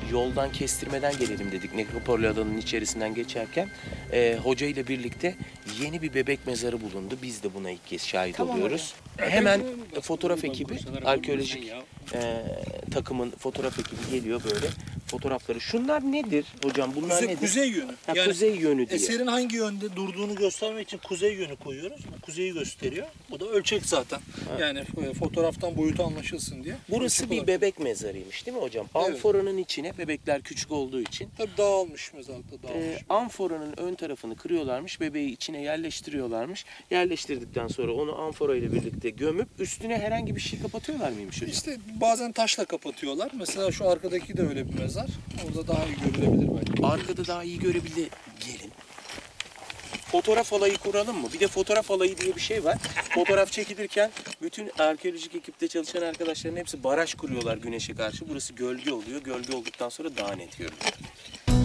yoldan kestirmeden gelelim dedik. Nekropol alanının içerisinden geçerken hoca ile birlikte yeni bir bebek mezarı bulundu. Biz de buna ilk kez şahit oluyoruz. Hemen fotoğraf ekibi, arkeolojik takımın fotoğraf ekibi geliyor böyle fotoğrafları. Şunlar nedir hocam? Bunlar nedir? Kuzey yönü. Ha, kuzey yönü diye. Eserin hangi yönde durduğunu göstermek için kuzey yönü koyuyoruz. Bu kuzeyi gösteriyor. Bu da ölçek zaten. Ha. Yani fotoğraftan boyutu anlaşılsın diye. Burası bir bebek mezarıymış değil mi hocam? Evet. Amforanın içine, bebekler küçük olduğu için. Tabii dağılmış mezarda dağılmış. Amforanın ön tarafını kırıyorlarmış, bebeği içine yerleştiriyorlarmış. Yerleştirdikten sonra onu amfora ile birlikte gömüp üstüne herhangi bir şey kapatıyorlar mıymış hocam? İşte bazen taşla kapatıyorlar. Mesela şu arkadaki de öyle bir mezar. Orada daha iyi görülebilir belki. Arkada daha iyi görebilir. Gelin. Fotoğraf alayı kuralım mı? Bir de fotoğraf alayı diye bir şey var. Fotoğraf çekilirken bütün arkeolojik ekipte çalışan arkadaşların hepsi baraj kuruyorlar güneşe karşı. Burası gölge oluyor. Gölge olduktan sonra daha net görünüyor.